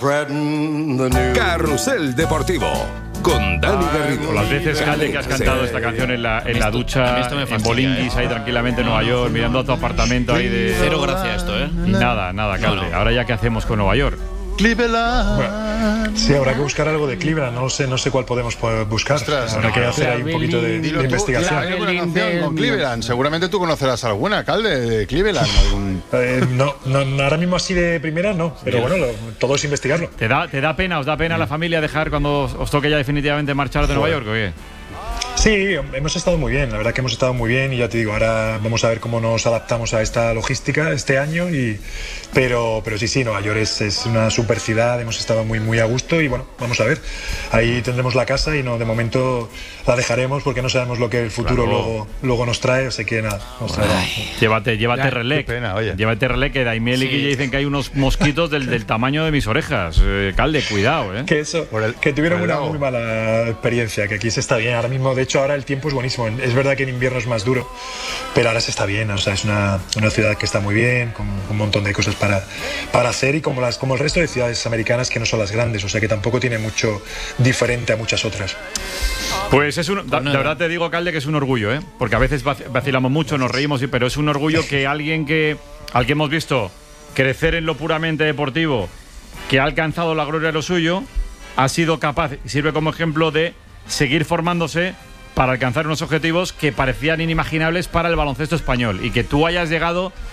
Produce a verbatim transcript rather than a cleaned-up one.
Carrusel Deportivo con Dani Garrido. Las veces, Calde, que has cantado esta canción en la, en la ducha, en Bolinguis, ahí tranquilamente en Nueva York, mirando a tu apartamento ahí de... Cero gracia esto, ¿eh? Y nada, nada, Calde. No, no. Ahora ya, ¿qué hacemos con Nueva York? Cleveland. Bueno, sí, habrá que buscar algo de Cleveland. No sé, no sé cuál podemos buscar. Ostras, habrá no, que no, hacer no, ahí un poquito de, Dilo de tú, investigación. ¿hay alguna canción con Cleveland? Seguramente tú conocerás alguna, alcalde, de Cleveland. Algún... Eh, no, no, ahora mismo así de primera no, pero bueno, lo, todo es investigarlo. ¿Te da, ¿Te da pena, os da pena a la familia dejar cuando os, os toque ya definitivamente marchar de Nueva York o qué? Sí, hemos estado muy bien, la verdad que hemos estado muy bien y ya te digo, ahora vamos a ver cómo nos adaptamos a esta logística este año, y, pero, pero sí, sí, Nueva York es, es una super ciudad, hemos estado muy, muy a gusto y bueno, vamos a ver, ahí tendremos la casa y no, de momento la dejaremos porque no sabemos lo que el futuro Claro. luego, luego nos trae, así que nada, nos traerá. Llévate, llévate Ya, relé. qué pena, oye. Llévate relé, que Daimiel y Sí. Guille dicen que hay unos mosquitos del, del tamaño de mis orejas. Eh, Calde, cuidado, ¿eh? Que eso, Por el- que tuvieron por el una lago. muy mala experiencia, que aquí se está bien. Ahora mismo, de hecho, ahora el tiempo es buenísimo. Es verdad que en invierno es más duro, pero ahora se está bien. O sea, es una, una ciudad que está muy bien, con, con un montón de cosas para, para hacer, y como, las, como el resto de ciudades americanas que no son las grandes, o sea que tampoco tiene mucho diferente a muchas otras. Pues es un, da- de verdad te digo, Calde, que es un orgullo, ¿eh? Porque a veces vac- vacilamos mucho, nos reímos, y- pero es un orgullo que alguien que al que hemos visto crecer en lo puramente deportivo, que ha alcanzado la gloria de lo suyo, ha sido capaz, y sirve como ejemplo de seguir formándose para alcanzar unos objetivos que parecían inimaginables para el baloncesto español, y que tú hayas llegado